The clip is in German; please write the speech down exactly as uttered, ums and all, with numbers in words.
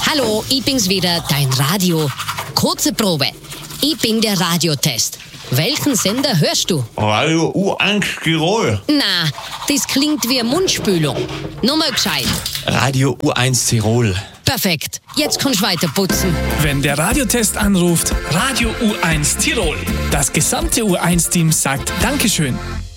Hallo, ich bin's wieder, dein Radio. Kurze Probe. Ich bin der Radiotest. Welchen Sender hörst du? Radio U eins Tirol. Na, das klingt wie Mundspülung. Nur mal gescheit. Radio U eins Tirol. Perfekt. Jetzt kannst du weiter putzen. Wenn der Radiotest anruft, Radio U eins Tirol. Das gesamte U eins Team sagt Dankeschön.